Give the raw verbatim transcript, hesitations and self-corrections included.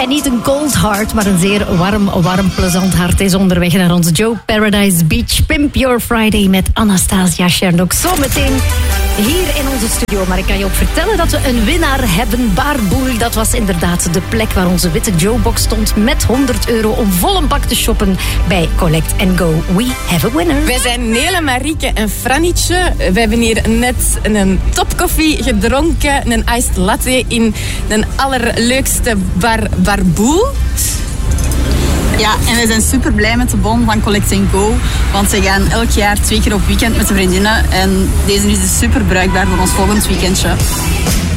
En niet een cold heart, maar een zeer warm, warm, plezant hart is onderweg naar ons Joe Paradise Beach Pimp Your Friday met Anastasia Shernock. Zometeen hier in onze studio. Maar ik kan je ook vertellen dat we een winnaar hebben. Barboel, dat was inderdaad de plek waar onze witte Joe-box stond met honderd euro om vol een bak te shoppen bij Collect and Go. We have a winner. Wij zijn Nele, Marieke en Frannetje. We hebben hier net een topkoffie gedronken, een iced latte in een allerleukste bar Barboel. Ja, en wij zijn super blij met de bon van Collect and Go. Want zij gaan elk jaar twee keer op weekend met de vriendinnen. En deze is dus super bruikbaar voor ons volgend weekendje.